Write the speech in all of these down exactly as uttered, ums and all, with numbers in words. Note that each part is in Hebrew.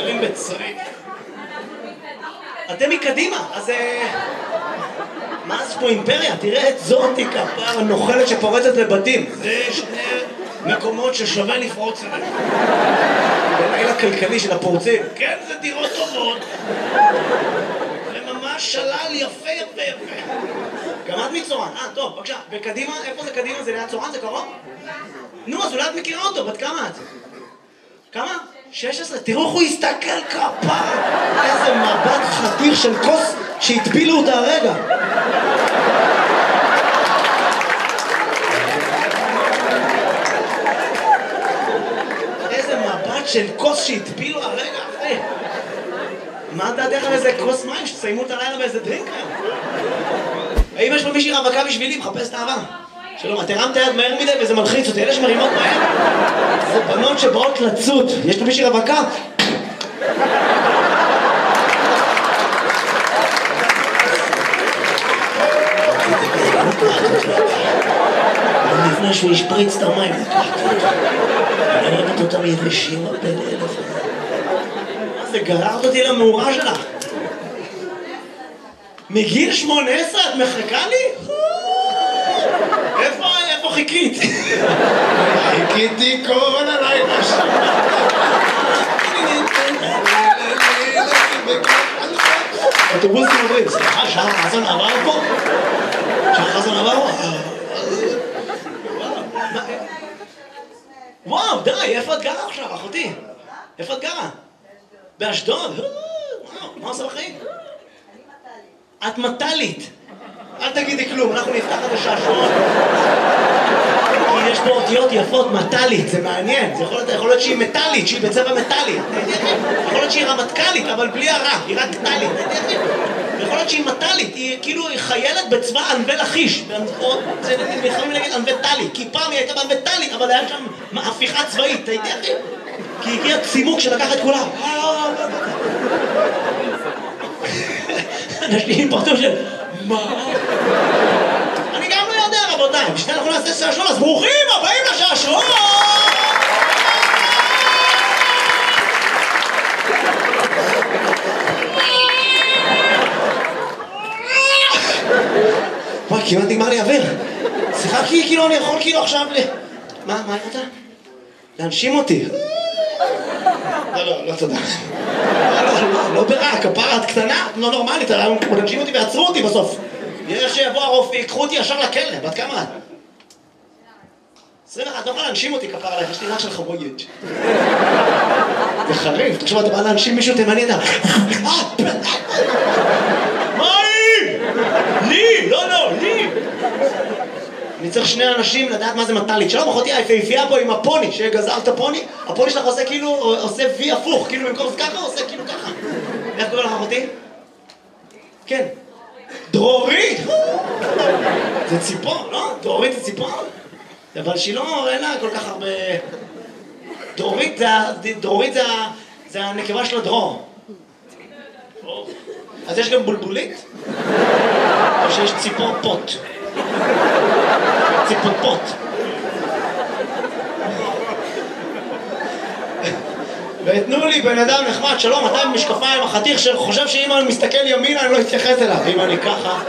גרים בצריף. אתם מקדימה, אז... מה זה פה אימפריה? תראה את זאתי כפר הנוכלת שפורצת לבתים. זה שני מקומות ששווה לפרוץ אליהם. בלילה כלכלי של הפורצים. כן, זה דירות טובות. זה ממש שלל יפה יפה יפה. גם את מצורן. אה, טוב, בבקשה. בקדימה, איפה זה קדימה? זה ליד צורן? זה קרוב? נו, אז אולי את מכירה אותו. בת כמה את? כמה? שש עשרה. תראו איך הוא הסתכל כפר. איזה מבט חתיך של כוס שהטבילו אותה הרגע. איזה מבט של כוס שהטבילו הרגע. מה דעתך על איזה כוס מים שתסיימו את הלילה באיזה דרינק היום? האם יש פה מישהי רווקה בשבילי? מחפש את האהבה. שלום, את הרמת היד מהר מדי וזה מלחיץ אותי. אלה שמרימות מהר זה בנות שבאות לצוד. יש פה מישהי רווקה? לפני שהוא ישפריץ את המים אני אוהבת אותם יבשים הרבה לאלף. מה זה, גררת אותי למאורה שלך? מגיל שמונה עשרה את מחכה לי? איפה, איפה חיכית? חיכיתי כל הלילה שם. אוטובוסים עוברים, סליחה, שער חזן עבר פה? שער חזן עבר פה? וואו, די, איפה את גרה עכשיו, אחותי? איפה את גרה? באשדוד? וואו, מה עושה בחיים? את מטלית. אל תגידי כלום, אנחנו נפתח את השעשועון. כי יש פה אותיות יפות, מטלית, זה מעניין. זה יכול להיות, יכול להיות שהיא מטלית, שהיא בצבע מטלי. יכול להיות שהיא רמטכ"לית, אבל בלי הרע, היא רק טלית. יכול להיות שהיא מטלית, היא כאילו חיילת בצבא ענבי לכיש. זה יכולים להגיד ענבי טלי, כי פעם היא הייתה בענבי טלי, אבל היה שם הפיכה צבאית, הייתי אחי? כי הגיע צימוק שלקח את כולם. אנשים פרטו של... מה? אני גם לא יודע, רבותיי. בשביל אנחנו נעשה שעשועון, אז ברוכים הבאים לשעשועון! וואי, כמעט נגמר לי אוויר. סליחה, כאילו אני יכול כאילו עכשיו ל... מה, מה אתה? להנשים אותי. לא, לא, לא תודה. לא ברע, כפרה, את קטנה, לא נורמלית, מנשים אותי ועצרו אותי בסוף. יש שיבוא הרופא, יקחו אותי ישר לכלא, בת כמה את? עשרים ואחת, לא יכולה להנשים אותי כפרה עליך, יש לי רך של חבויית. זה חריף, תחשוב, אתה בא להנשים מישהו תימני, אתה... מה היא? לי, לא, לא, לי. אני צריך שני אנשים לדעת מה זה מטלית. שלום, אחותי היפהפייה פה עם הפוני, שגזרת הפוני, הפוני שלך עושה כאילו, עושה וי הפוך, כאילו במקום זה ככה, עושה כאילו ככה. איך קורא לך אחותי? כן. דרורית! זה ציפור, לא? דרורית זה ציפור? אבל שהיא לא, אין לה כל כך הרבה... דרורית זה, דרורית זה, זה הנקבה של הדרור. אז יש גם בולבולית? או שיש ציפור פוט? ציפופות. ותנו לי בן אדם נחמד, שלום, אתה עם משקפיים, החתיך שחושב שאם אני מסתכל ימינה אני לא אתייחס אליו, אם אני ככה.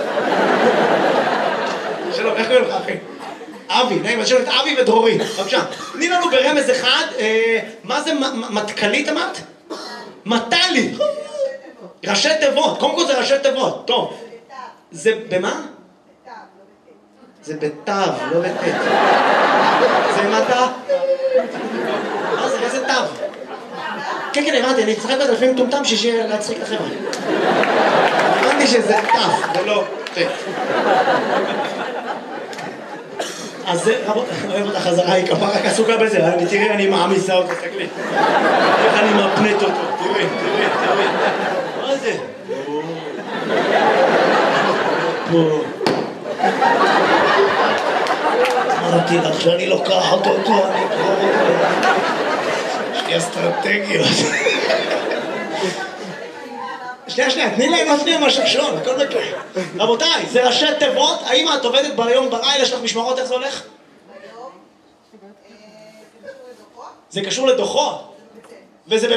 שלום, איך קוראים לך אחי? אבי, נעים, אז שלום את אבי ודרורי, בבקשה. תני לנו ברמז אחד, מה זה מטכלית אמרת? מטלי. ראשי תיבות, קודם כל זה ראשי תיבות, טוב. זה במה? זה בתו, לא בתת. זה מטה? מה זה? איזה תו? כן, כן, הבנתי, אני אצחק בזה לפעמים טומטם שיהיה להצחיק לכם. הבנתי שזה תו, ולא תת. אז זה, רבות, אני אוהב אותה חזרה, היא כפה רק עסוקה בזה, תראי, אני מעמיסה אותו, תסתכלי. איך אני מפנט אותו, תראי, תראי, תראי. מה זה? פה. אמרתי לך שאני לוקחת אותו, אני אקרור אותו. יש לי אסטרטגיות. שנייה, שנייה, תני להם עוד שנייה מהשעשועון, הכל בקרה. רבותיי, זה ראשי תיבות, האם את עובדת ביום בלילה, יש לך משמרות, איך זה הולך? ביום, זה קשור לדוחות. זה קשור לדוחות? וזה